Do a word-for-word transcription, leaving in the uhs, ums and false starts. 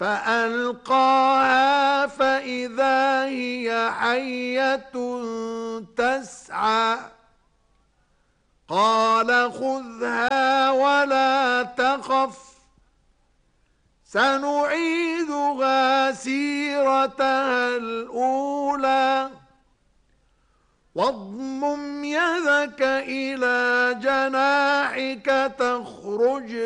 فألقاها فإذا هي حية تسعى قال خذها ولا تخف سنعيدها سيرتها الأولى واضمم يدك إلى جناحك تخرج